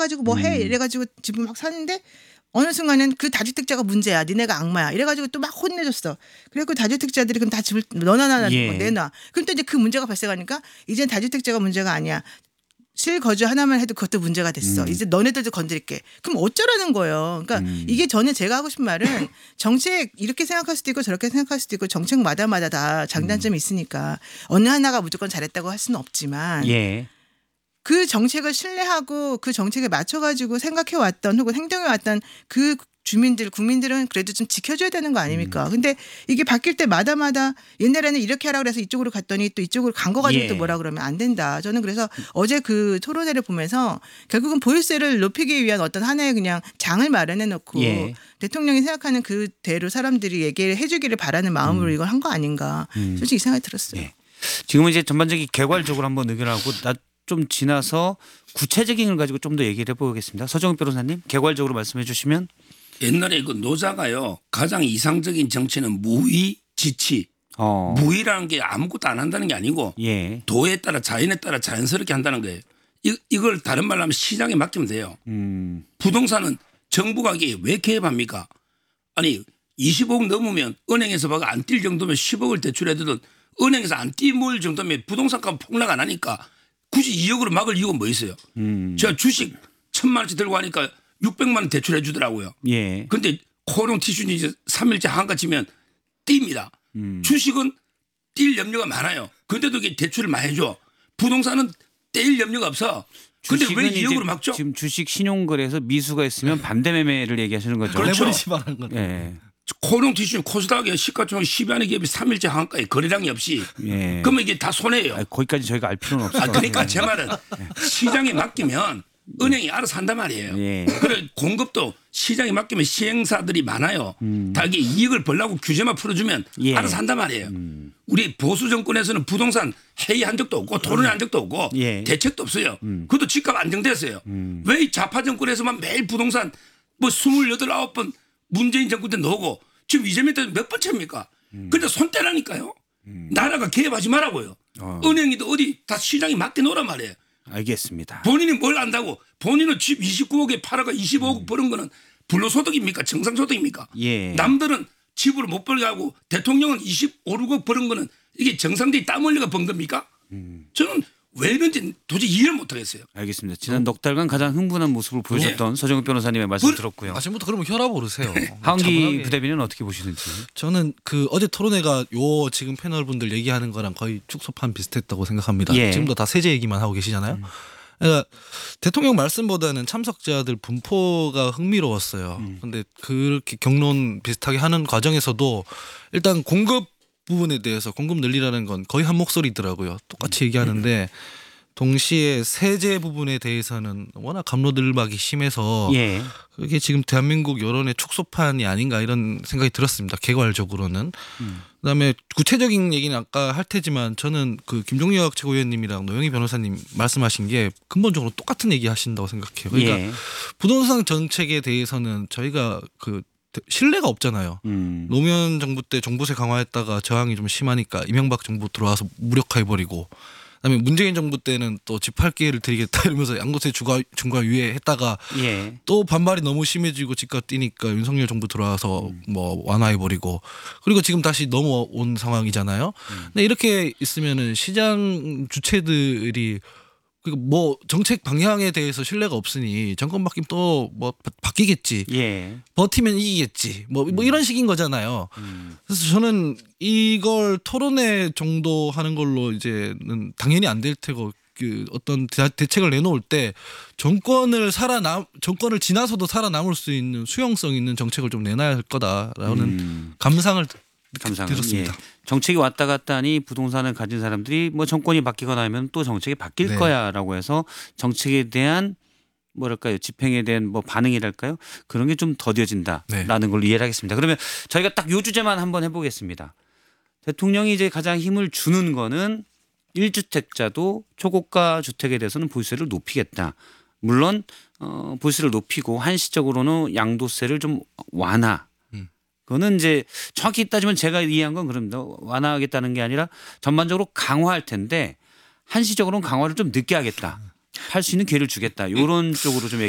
가지고 뭐 해 이래가지고 집을 막 사는데 어느 순간은 그 다주택자가 문제야. 니네가 악마야. 이래가지고 또 막 혼내줬어. 그래갖고 다주택자들이 그럼 다 집을 너나 예. 내놔. 그럼 또 이제 그 문제가 발생하니까 이젠 다주택자가 문제가 아니야. 실거주 하나만 해도 그것도 문제가 됐어. 이제 너네들도 건드릴게. 그럼 어쩌라는 거예요. 그러니까 이게 저는 제가 하고 싶은 말은 정책 이렇게 생각할 수도 있고 저렇게 생각할 수도 있고 정책마다 다 장단점이 있으니까 어느 하나가 무조건 잘했다고 할 수는 없지만 예. 그 정책을 신뢰하고 그 정책에 맞춰가지고 생각해왔던 혹은 행동해왔던 그 국민들은 그래도 좀 지켜줘야 되는 거 아닙니까? 근데 이게 바뀔 때마다 옛날에는 이렇게 하라 그래서 이쪽으로 갔더니 또 이쪽으로 간 거 가지고 예. 또 뭐라 그러면 안 된다. 저는 그래서 어제 그 토론회를 보면서 결국은 보유세를 높이기 위한 어떤 하나의 그냥 장을 마련해 놓고 예. 대통령이 생각하는 그대로 사람들이 얘기를 해주기를 바라는 마음으로 이걸 한 거 아닌가. 솔직히 이 생각이 들었어요. 예. 지금은 이제 전반적인 개괄적으로 한번 의견하고 좀 지나서 구체적인 걸 가지고 좀 더 얘기를 해보겠습니다. 서정욱 변호사님 개괄적으로 말씀해 주시면. 옛날에 그 노자가요. 가장 이상적인 정치는 무의 지치. 무의라는 게 아무것도 안 한다는 게 아니고 예. 도에 따라 자연에 따라 자연스럽게 한다는 거예요. 이걸 다른 말로 하면 시장에 맡기면 돼요. 부동산은 정부가 이게 왜 개입합니까? 아니 25억 넘으면 은행에서 안 뛸 정도면 10억을 대출해도 은행에서 안 뛸 정도면 부동산값 폭락 안 하니까 굳이 2억으로 막을 이유가 뭐 있어요. 제가 주식 1,000만 원씩 들고 하니까 600만 원 대출해 주더라고요. 예. 그런데 코롱 티슈는 이제 3일째 한가 치면 뜁니다. 주식은 뛸 염려가 많아요. 그런데도 이게 대출을 많이 해줘. 부동산은 뛸 염려가 없어. 그런데 왜 2억으로 막죠? 지금 주식 신용거래에서 미수가 있으면 반대 매매를 얘기하시는 거죠. 그렇죠. 레버리지만 거죠. 예. 코롱 티슈는 코스닥에 시가총액 10위 안에 기업이 3일째 한가에 거래량이 없이. 예. 그러면 이게 다 손해예요. 거기까지 저희가 알 필요는 없어요. 그러니까 제 말은 시장에 맡기면 은행이 알아서 한단 말이에요. 예. 그래 공급도 시장에 맡기면 시행사들이 많아요. 다 이게 이익을 벌려고 규제만 풀어주면 예. 알아서 한단 말이에요. 우리 보수 정권에서는 부동산 회의한 적도 없고 토론한 적도 없고 예. 대책도 없어요. 그것도 집값 안정됐어요. 왜 이 좌파 정권에서만 매일 부동산 뭐 28, 9번 문재인 정권 때 나오고 지금 이재명 때 몇 번째입니까? 근데 손 떼라니까요. 나라가 개입하지 말라고요. 은행이도 어디 다 시장에 맡겨 놓으란 말이에요. 알겠습니다. 본인이 뭘 안다고 본인은 집 29억에 팔아가 25억 버는 거는 불로소득입니까? 정상소득입니까? 예. 남들은 집으로 못 벌게 하고 대통령은 25, 6억 버는 거는 이게 정상들이 땀 흘려가 번 겁니까? 저는 왜 이런지 도저히 이해를 못 하겠어요. 알겠습니다. 지난 넉 달간 가장 흥분한 모습을 보여줬던 서정욱 변호사님의 말씀 들었고요. 아침부터 그러면 혈압 오르세요. 하은기 차분하게. 부대변인은 어떻게 보시는지. 저는 그 어제 토론회가 요 지금 패널 분들 얘기하는 거랑 거의 축소판 비슷했다고 생각합니다. 예. 지금도 다 세제 얘기만 하고 계시잖아요. 그러니까 대통령 말씀보다는 참석자들 분포가 흥미로웠어요. 그런데 그렇게 경론 비슷하게 하는 과정에서도 일단 공급 부분에 대해서 공급 늘리라는 건 거의 한 목소리더라고요. 똑같이 얘기하는데 동시에 세제 부분에 대해서는 워낙 갑로들박이 심해서 예. 그게 지금 대한민국 여론의 축소판이 아닌가 이런 생각이 들었습니다. 개괄적으로는. 그다음에 구체적인 얘기는 아까 할 테지만 저는 그 김종혁 최고위원님이랑 노영희 변호사님 말씀하신 게 근본적으로 똑같은 얘기 하신다고 생각해요. 그러니까 예. 부동산 정책에 대해서는 저희가 그 신뢰가 없잖아요. 노무현 정부 때 종부세 강화했다가 저항이 좀 심하니까 이명박 정부 들어와서 무력화해버리고 그다음에 문재인 정부 때는 또 집 팔 기회를 드리겠다 이러면서 양도세 중과 유예했다가 예. 또 반발이 너무 심해지고 집값 뛰니까 윤석열 정부 들어와서 뭐 완화해버리고 그리고 지금 다시 넘어온 상황이잖아요. 근데 이렇게 있으면은 시장 주체들이 뭐 정책 방향에 대해서 신뢰가 없으니 정권 바뀌면 또 뭐 바뀌겠지. 예. 버티면 이기겠지. 뭐 이런 식인 거잖아요. 그래서 저는 이걸 토론회 정도 하는 걸로 이제는 당연히 안 될 테고 그 어떤 대책을 내놓을 때 정권을 지나서도 살아남을 수 있는 수용성 있는 정책을 좀 내놔야 할 거다라는 감상을 들었습니다. 예. 정책이 왔다 갔다 하니 부동산을 가진 사람들이 뭐 정권이 바뀌거나 하면 또 정책이 바뀔 네. 거야라고 해서 정책에 대한 뭐랄까요 집행에 대한 뭐 반응이랄까요 그런 게 좀 더뎌진다라는 걸로 이해를 하겠습니다. 그러면 저희가 딱 요 주제만 한번 해보겠습니다. 대통령이 이제 가장 힘을 주는 거는 1주택자도 초고가 주택에 대해서는 보유세를 높이겠다. 물론 보유세를 높이고 한시적으로는 양도세를 좀 완화. 그거는 이제 정확히 따지면 제가 이해한 건 그럽니다. 완화하겠다는 게 아니라 전반적으로 강화할 텐데 한시적으로는 강화를 좀 늦게 하겠다. 할 수 있는 기회를 주겠다. 이런 쪽으로 좀